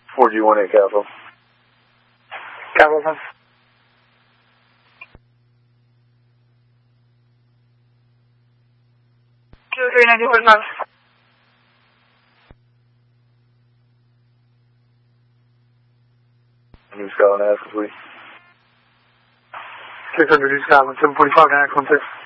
4G18 Capital. Capital 10. Two, 390 New Scotland, ask please. 600 East Scotland, 745 916.